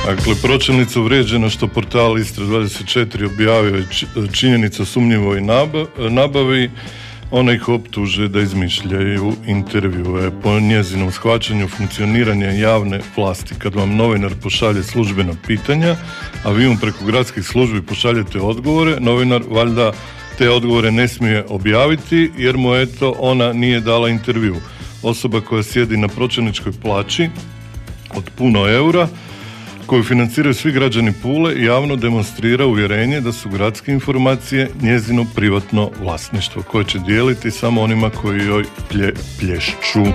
Dakle, pročelnica uvrijeđena što portal Istra 24 objavio je činjenica o sumnjivoj nabavi. Ona ih optuže da izmišljaju intervjue. Po njezinom shvaćanju funkcioniranja javne vlasti, kad vam novinar pošalje službena pitanja, a vi mu preko gradskih službi pošaljete odgovore, novinar valjda te odgovore ne smije objaviti jer mu ona nije dala intervju. Osoba koja sjedi na pročelničkoj plaći od puno eura, koju financiraju svi građani Pule, javno demonstrira uvjerenje da su gradske informacije njezino privatno vlasništvo, koje će dijeliti samo onima koji joj plješću.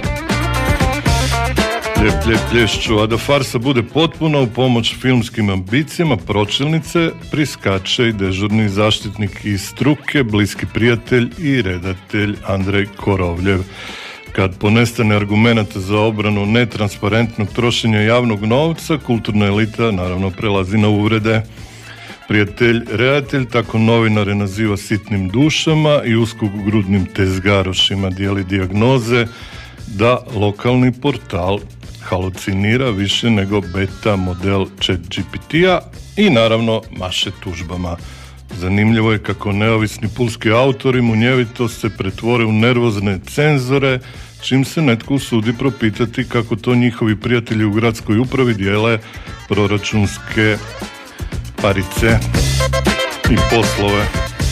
Plješću. A da farsa bude potpuna, u pomoć filmskim ambicijama pročelnice priskače i dežurni zaštitnik iz struke, bliski prijatelj i redatelj Andrej Korovljev. Kad ponestane argumenata za obranu netransparentnog trošenja javnog novca, kulturna elita naravno prelazi na uvrede. Prijatelj, redatelj tako novinare naziva sitnim dušama i uskogrudnim tezgarošima, dijeli dijagnoze da lokalni portal halucinira više nego beta model ChatGPT-a i naravno maše tužbama. Zanimljivo je kako neovisni pulski autori munjevito se pretvore u nervozne cenzore, čim se netko usudi propitati kako to njihovi prijatelji u gradskoj upravi dijele proračunske parice i poslove.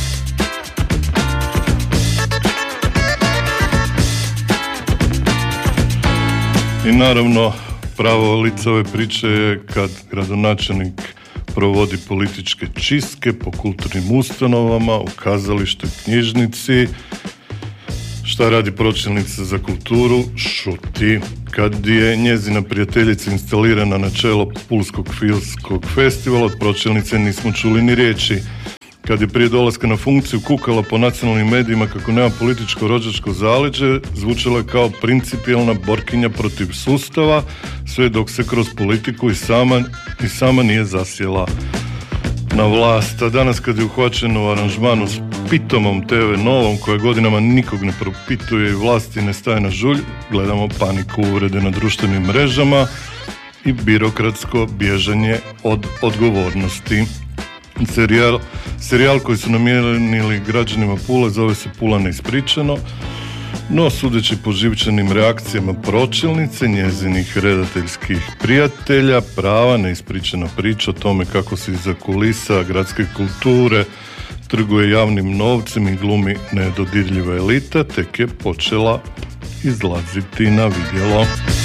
I naravno, pravo lice ove priče je kad gradonačelnik provodi političke čistke po kulturnim ustanovama, u kazalištu i knjižnici. Šta radi pročelnica za kulturu? Šuti. Kad je njezina prijateljica instalirana na čelo Pulskog filmskog festivala, od pročelnice nismo čuli ni riječi. Kad je prije dolaska na funkciju kukala po nacionalnim medijima kako nema političko rođačko zaleđe, zvučala je kao principijelna borkinja protiv sustava, sve dok se kroz politiku i sama nije zasjela na vlast. A danas kad je uhvaćeno u aranžmanu s pitomom TV Novom, koja godinama nikog ne propituje i vlasti ne staje na žulj, gledamo paniku, uvrede na društvenim mrežama i birokratsko bježanje od odgovornosti. Serijal koji su namijenili građanima Pule zove se Pula neispričano, no sudeći po živčanim reakcijama pročelnice, njezinih redateljskih prijatelja, prava neispričana priča o tome kako se iza kulisa gradske kulture trguje javnim novcem i glumi nedodirljiva elita, tek je počela izlaziti na vidjelo.